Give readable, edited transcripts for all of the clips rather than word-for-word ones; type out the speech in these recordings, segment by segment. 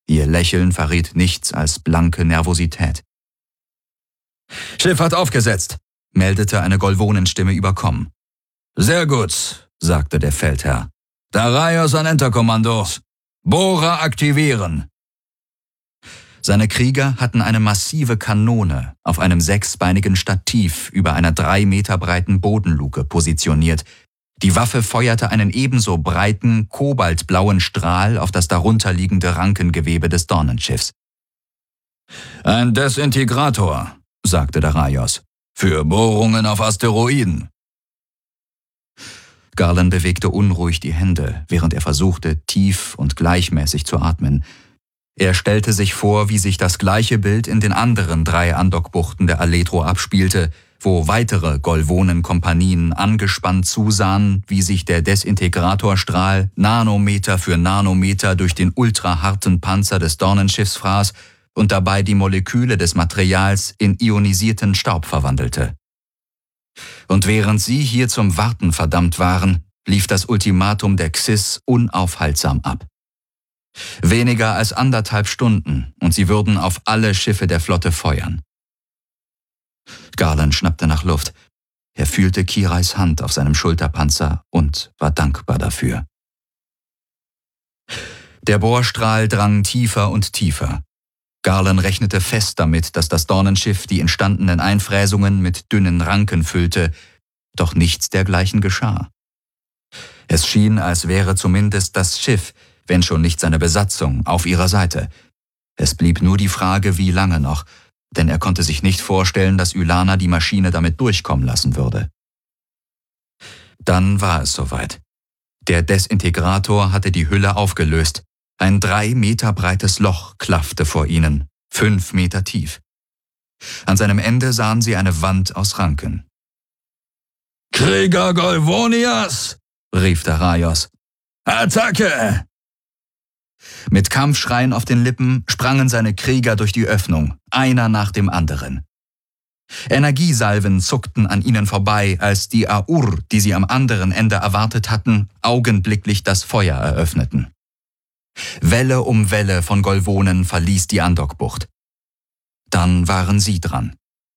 Ihr Lächeln verriet nichts als blanke Nervosität. »Schiff hat aufgesetzt«, meldete eine Golvonenstimme über Komm. »Sehr gut«, sagte der Feldherr. »Daraios an Enterkommando. Bohrer aktivieren.« Seine Krieger hatten eine massive Kanone auf einem 6-beinigen Stativ über einer 3 Meter breiten Bodenluke positioniert. Die Waffe feuerte einen ebenso breiten, kobaltblauen Strahl auf das darunterliegende Rankengewebe des Dornenschiffs. »Ein Desintegrator«, sagte Daraios, »für Bohrungen auf Asteroiden.« Garland bewegte unruhig die Hände, während er versuchte, tief und gleichmäßig zu atmen. Er stellte sich vor, wie sich das gleiche Bild in den anderen 3 Andockbuchten der Aletro abspielte, wo weitere Golvonen-Kompanien angespannt zusahen, wie sich der Desintegratorstrahl Nanometer für Nanometer durch den ultraharten Panzer des Dornenschiffs fraß und dabei die Moleküle des Materials in ionisierten Staub verwandelte. Und während sie hier zum Warten verdammt waren, lief das Ultimatum der Xys unaufhaltsam ab. Weniger als 1,5 Stunden und sie würden auf alle Schiffe der Flotte feuern. Garland schnappte nach Luft. Er fühlte Kirais Hand auf seinem Schulterpanzer und war dankbar dafür. Der Bohrstrahl drang tiefer und tiefer. Garland rechnete fest damit, dass das Dornenschiff die entstandenen Einfräsungen mit dünnen Ranken füllte, doch nichts dergleichen geschah. Es schien, als wäre zumindest das Schiff, wenn schon nicht seine Besatzung, auf ihrer Seite. Es blieb nur die Frage, wie lange noch, denn er konnte sich nicht vorstellen, dass Ylana die Maschine damit durchkommen lassen würde. Dann war es soweit. Der Desintegrator hatte die Hülle aufgelöst. Ein 3 Meter breites Loch klaffte vor ihnen, 5 Meter tief. An seinem Ende sahen sie eine Wand aus Ranken. »Krieger Golvonias«, rief Daraios. »Attacke!« Mit Kampfschreien auf den Lippen sprangen seine Krieger durch die Öffnung, einer nach dem anderen. Energiesalven zuckten an ihnen vorbei, als die Aur, die sie am anderen Ende erwartet hatten, augenblicklich das Feuer eröffneten. Welle um Welle von Golvonen verließ die Andockbucht. Dann waren sie dran.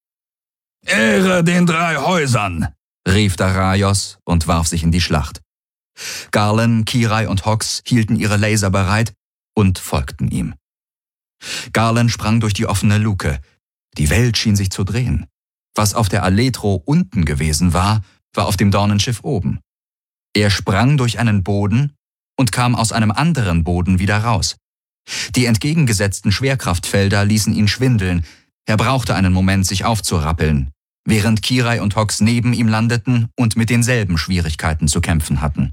»Ehre den 3 Häusern«, rief Daraios und warf sich in die Schlacht. Garland, Kirai und Hox hielten ihre Laser bereit und folgten ihm. Garland sprang durch die offene Luke. Die Welt schien sich zu drehen. Was auf der Aletro unten gewesen war, war auf dem Dornenschiff oben. Er sprang durch einen Boden und kam aus einem anderen Boden wieder raus. Die entgegengesetzten Schwerkraftfelder ließen ihn schwindeln. Er brauchte einen Moment, sich aufzurappeln, während Kirai und Hox neben ihm landeten und mit denselben Schwierigkeiten zu kämpfen hatten.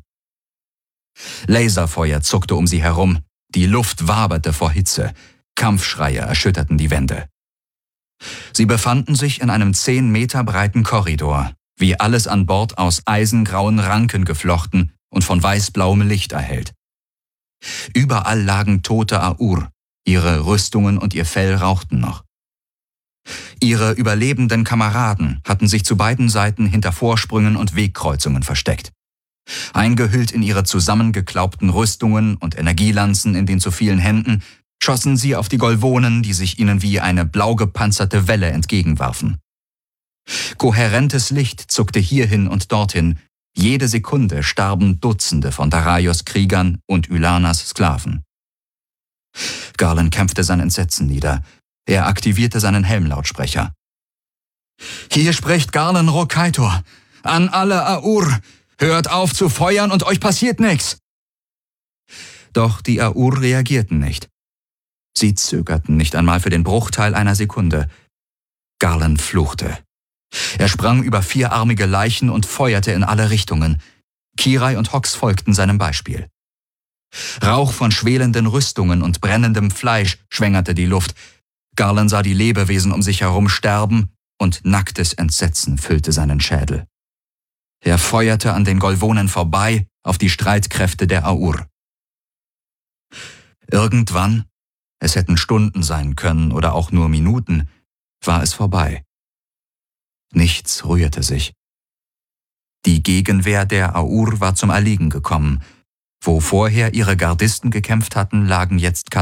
Laserfeuer zuckte um sie herum, die Luft waberte vor Hitze, Kampfschreie erschütterten die Wände. Sie befanden sich in einem 10 Meter breiten Korridor, wie alles an Bord aus eisengrauen Ranken geflochten und von weißblauem Licht erhellt. Überall lagen tote Aur, ihre Rüstungen und ihr Fell rauchten noch. Ihre überlebenden Kameraden hatten sich zu beiden Seiten hinter Vorsprüngen und Wegkreuzungen versteckt. Eingehüllt in ihre zusammengeklaubten Rüstungen und Energielanzen in den zu vielen Händen, schossen sie auf die Golvonen, die sich ihnen wie eine blau gepanzerte Welle entgegenwarfen. Kohärentes Licht zuckte hierhin und dorthin. Jede Sekunde starben Dutzende von Daraios Kriegern und Ylanas Sklaven. Garland kämpfte sein Entsetzen nieder. Er aktivierte seinen Helmlautsprecher. »Hier spricht Garland Rokaitor. An alle Aur. Hört auf zu feuern und euch passiert nichts!« Doch die Aur reagierten nicht. Sie zögerten nicht einmal für den Bruchteil einer Sekunde. Garland fluchte. Er sprang über 4-armige Leichen und feuerte in alle Richtungen. Kirai und Hox folgten seinem Beispiel. Rauch von schwelenden Rüstungen und brennendem Fleisch schwängerte die Luft. Garland sah die Lebewesen um sich herum sterben und nacktes Entsetzen füllte seinen Schädel. Er feuerte an den Golvonen vorbei auf die Streitkräfte der Aur. Irgendwann, es hätten Stunden sein können oder auch nur Minuten, war es vorbei. Nichts rührte sich. Die Gegenwehr der Aur war zum Erliegen gekommen. Wo vorher ihre Gardisten gekämpft hatten, lagen jetzt